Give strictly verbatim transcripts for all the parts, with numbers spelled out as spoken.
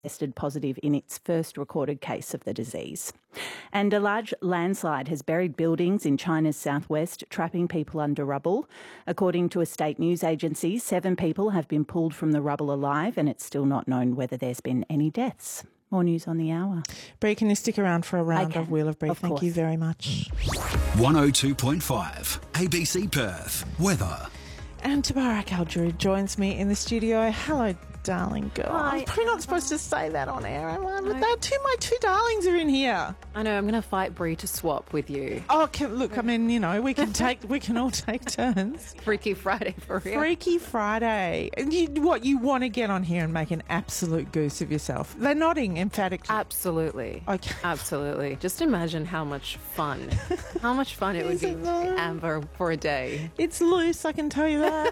tested positive in its first recorded case of the disease. And a large landslide has buried buildings in China's southwest, trapping people under rubble. According to a state news agency, seven people have been pulled from the rubble alive, and it's still not known whether there's been any deaths. More news on the hour. Bree, can you stick around for a round of Wheel of Bree? Of Thank course. you very much. one oh two point five A B C Perth. Weather. And Tabarak Al-Jud joins me in the studio. Hello, darling girl. Hi. I'm probably not supposed to say that on air, am I? But they're two, my two darlings are in here. I know, I'm going to fight Bree to swap with you. Oh, can, look, I mean, you know, we can take, we can all take turns. Freaky Friday for real. Freaky Friday. And you, what, you want to get on here and make an absolute goose of yourself? They're nodding emphatically. Absolutely. Okay. Absolutely. Just imagine how much fun, how much fun it would Is be, it though? Amber, for a day. It's loose, I can tell you that.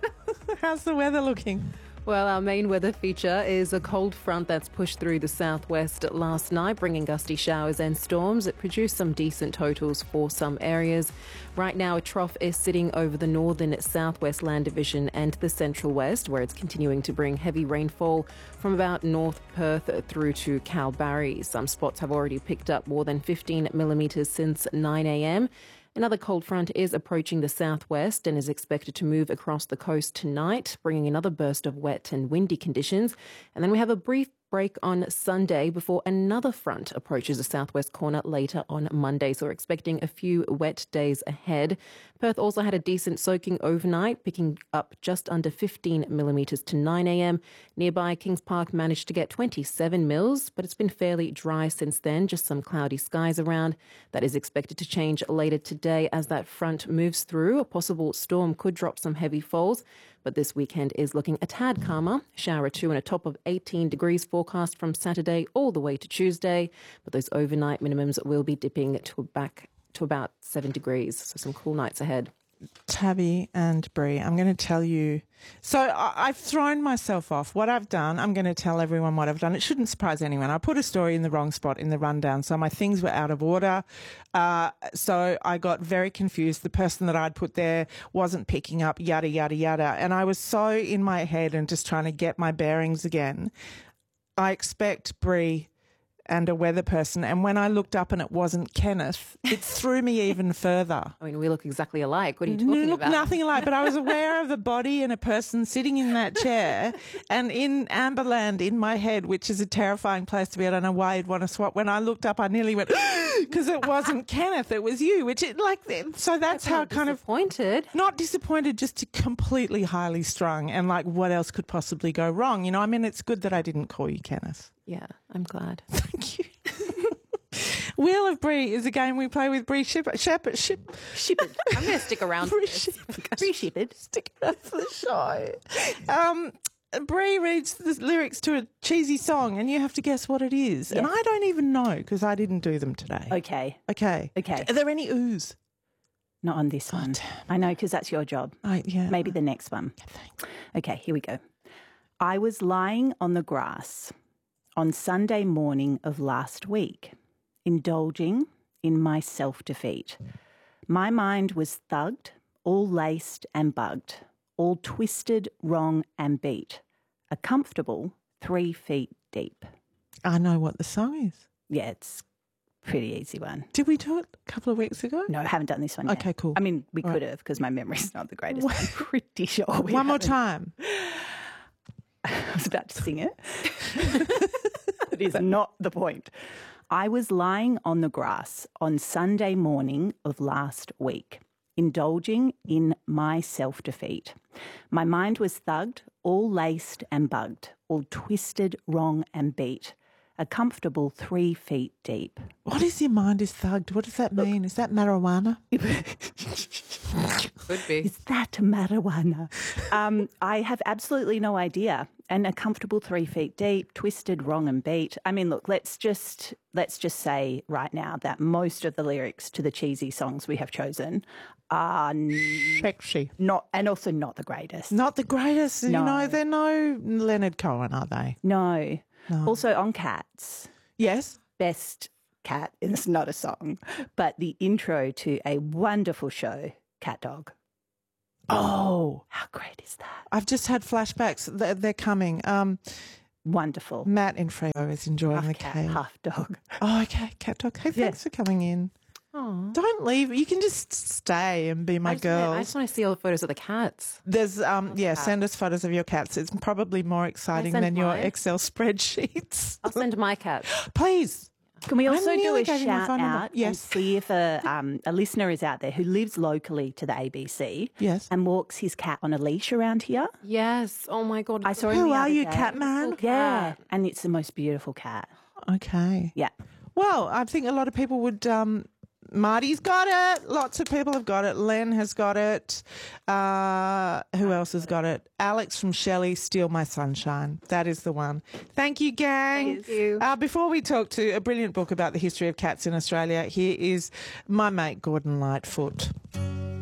How's the weather looking? Well, our main weather feature is a cold front that's pushed through the southwest last night, bringing gusty showers and storms. It produced some decent totals for some areas. Right now, a trough is sitting over the northern southwest land division and the central west, where it's continuing to bring heavy rainfall from about North Perth through to Kalbarri. Some spots have already picked up more than fifteen millimetres since nine a.m. Another cold front is approaching the southwest and is expected to move across the coast tonight, bringing another burst of wet and windy conditions. And then we have a brief break on Sunday before another front approaches the southwest corner later on Monday. So we're expecting a few wet days ahead. Perth also had a decent soaking overnight, picking up just under fifteen millimetres to nine a.m. Nearby, Kings Park managed to get twenty-seven mils, but it's been fairly dry since then, just some cloudy skies around. That is expected to change later today as that front moves through. A possible storm could drop some heavy falls, but this weekend is looking a tad calmer. Shower or two and a top of eighteen degrees forecast from Saturday all the way to Tuesday, but those overnight minimums will be dipping to back to about seven degrees, so some cool nights ahead. Tabby and Bree, I'm going to tell you. So I, I've thrown myself off. What I've done, I'm going to tell everyone what I've done. It shouldn't surprise anyone. I put a story in the wrong spot in the rundown, so my things were out of order. Uh, so I got very confused. The person that I'd put there wasn't picking up, yada, yada, yada. And I was so in my head and just trying to get my bearings again. I expect Bree and a weather person, and when I looked up and it wasn't Kenneth, it threw me even further. I mean, we look exactly alike. What are you talking Look, about? nothing alike, but I was aware of a body and a person sitting in that chair, and in Amberland in my head, which is a terrifying place to be. I don't know why you'd want to swap. When I looked up, I nearly went, because it wasn't Kenneth, it was you, which it like, so that's how it kind of, Disappointed. not disappointed, just completely highly strung, and like, what else could possibly go wrong? You know, I mean, it's good that I didn't call you Kenneth. Yeah, I'm glad. Thank you. Wheel of Bree is a game we play with Bree Shipper. Shepard, Ship, Shippered. I'm going to stick around. Bree for this. Shipper. Bree Shepard. Stick around for the show. Um, Bree reads the lyrics to a cheesy song, and you have to guess what it is. And Yes. I don't even know because I didn't do them today. Okay. Okay. Okay. Are there any oohs? Not on this one. I know, because that's your job. I, yeah. Maybe the next one. Okay, here we go. I was lying on the grass on Sunday morning of last week, indulging in my self-defeat. My mind was thugged, all laced and bugged, all twisted, wrong and beat, a comfortable three feet deep. I know what the song is. Yeah, it's a pretty easy one. Did we do it a couple of weeks ago? No, I haven't done this one yet. Okay, cool. I mean, we All could right. have, because my memory's not the greatest. I'm pretty sure we One more haven't. time. I was about to sing it. It is not the point. I was lying on the grass on Sunday morning of last week, indulging in my self-defeat. My mind was thugged, all laced and bugged, all twisted, wrong and beat, a comfortable three feet deep. What is your mind is thugged? What does that mean? Is that marijuana? Could be. Is that marijuana? um, I have absolutely no idea. And a comfortable three feet deep, twisted, wrong and beat. I mean, look, let's just let's just say right now that most of the lyrics to the cheesy songs we have chosen are n- Sexy. not, and also not the greatest. Not the greatest. You No. know, they're no Leonard Cohen, are they? No. No. Also on Cats, Yes. best cat, and it's not a song, but the intro to a wonderful show, Cat Dog. Oh, How great is that? I've just had flashbacks. They're, they're coming. Um, Wonderful. Matt in Freo is enjoying Half the cat, cave. half dog. Oh, okay, cat dog. Hey, thanks for coming in. Oh, Don't leave. You can just stay and be my I just, girl. I just want to see all the photos of the cats. There's um yeah, send us photos of your cats. It's probably more exciting send than your mine? Excel spreadsheets. I'll send my cat. Please. Can we I also do nearly a gave you my shout phone number. out and Yes. see if a, um, a listener is out there who lives locally to the A B C Yes. and walks his cat on a leash around here? Yes. Oh my God. I saw him Who the are other you, day. cat man? Yeah, and it's the most beautiful cat. Okay. Yeah. Well, I think a lot of people would. Um, Marty's got it. Lots of people have got it. Len has got it. Uh, who else has got it? Alex from Shelley, Steal My Sunshine. That is the one. Thank you, gang. Thank you. Uh, before we talk to a brilliant book about the history of cats in Australia, here is my mate Gordon Lightfoot.